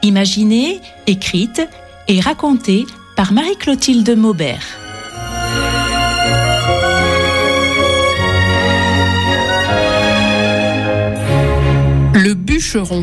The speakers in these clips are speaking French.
imaginée, écrite et racontée par Marie-Clotilde Maubert. Le bûcheron.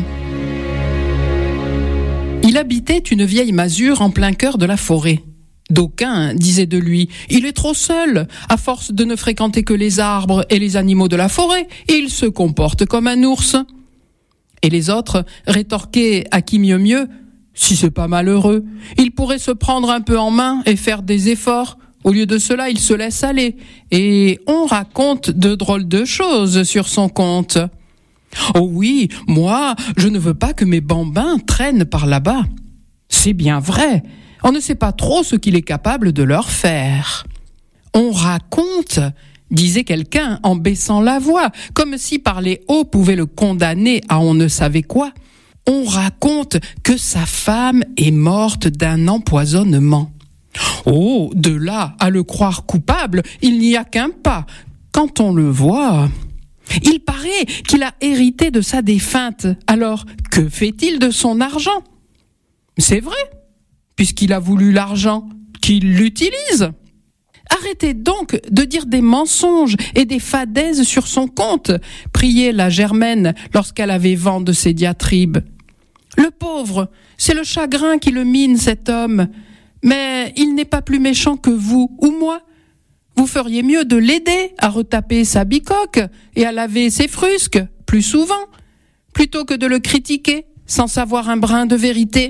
Il habitait une vieille masure en plein cœur de la forêt. D'aucuns disaient de lui « Il est trop seul, à force de ne fréquenter que les arbres et les animaux de la forêt, il se comporte comme un ours. » Et les autres rétorquaient à qui mieux « Si c'est pas malheureux, il pourrait se prendre un peu en main et faire des efforts. Au lieu de cela, il se laisse aller. Et on raconte de drôles de choses sur son compte. » Oh oui, moi, je ne veux pas que mes bambins traînent par là-bas. C'est bien vrai, on ne sait pas trop ce qu'il est capable de leur faire. On raconte, disait quelqu'un en baissant la voix, comme si parler haut pouvait le condamner à on ne savait quoi. On raconte que sa femme est morte d'un empoisonnement. Oh, de là à le croire coupable, il n'y a qu'un pas. Quand on le voit... Il paraît qu'il a hérité de sa défunte. Alors, que fait-il de son argent ? C'est vrai, puisqu'il a voulu l'argent, qu'il l'utilise. Arrêtez donc de dire des mensonges et des fadaises sur son compte, priait la Germaine lorsqu'elle avait vent de ses diatribes. Le pauvre, c'est le chagrin qui le mine, cet homme. Mais il n'est pas plus méchant que vous ou moi. Vous feriez mieux de l'aider à retaper sa bicoque et à laver ses frusques plus souvent, plutôt que de le critiquer sans savoir un brin de vérité.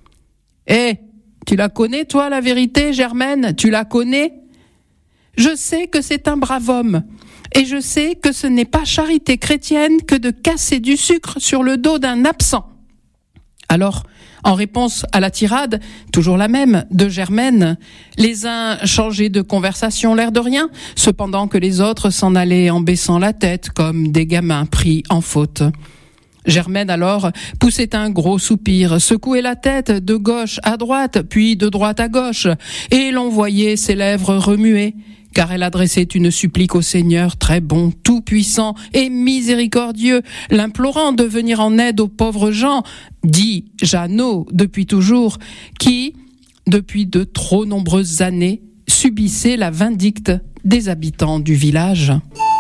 Tu la connais, toi, la vérité, Germaine ? Tu la connais ? Je sais que c'est un brave homme, et je sais que ce n'est pas charité chrétienne que de casser du sucre sur le dos d'un absent. Alors, en réponse à la tirade, toujours la même, de Germaine, les uns changeaient de conversation l'air de rien, cependant que les autres s'en allaient en baissant la tête comme des gamins pris en faute. Germaine alors poussait un gros soupir, secouait la tête de gauche à droite, puis de droite à gauche, et l'on voyait ses lèvres remuer, car elle adressait une supplique au Seigneur très bon, tout-puissant et miséricordieux, l'implorant de venir en aide aux pauvres gens, dit Jeannot depuis toujours, qui, depuis de trop nombreuses années, subissaient la vindicte des habitants du village.